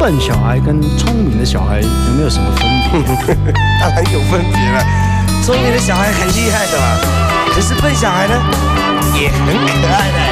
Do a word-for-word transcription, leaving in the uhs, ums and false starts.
笨小孩跟聪明的小孩有没有什么分别？ 当然有分别了。聪明的小孩很厉害的嘛，可是笨小孩呢，也很可爱的。